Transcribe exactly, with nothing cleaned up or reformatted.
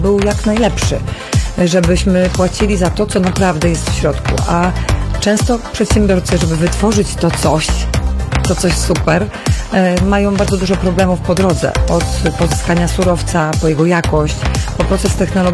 był jak najlepszy, żebyśmy płacili za to, co naprawdę jest w środku, a często przedsiębiorcy, żeby wytworzyć to coś, to coś super, mają bardzo dużo problemów po drodze, od pozyskania surowca, po jego jakość, po proces technologiczny.